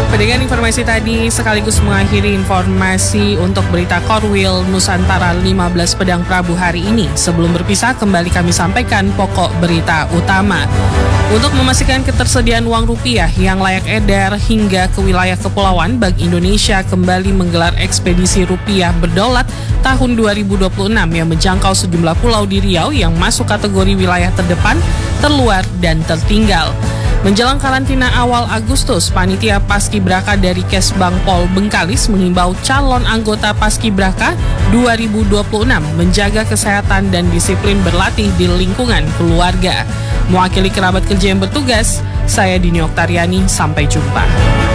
Dengan informasi tadi sekaligus mengakhiri informasi untuk berita Korwil Nusantara 15 Pedang Prabu hari ini. Sebelum berpisah, kembali kami sampaikan pokok berita utama. Untuk memastikan ketersediaan uang rupiah yang layak edar hingga ke wilayah kepulauan, Bank Indonesia kembali menggelar ekspedisi rupiah berdaulat tahun 2026 yang menjangkau sejumlah pulau di Riau yang masuk kategori wilayah terdepan, terluar, dan tertinggal. Menjelang karantina awal Agustus, Panitia Paskibraka dari Kesbang Pol Bengkalis mengimbau calon anggota Paskibraka 2026 menjaga kesehatan dan disiplin berlatih di lingkungan keluarga. Mewakili kerabat kerja yang bertugas, saya Dini Oktariani, sampai jumpa.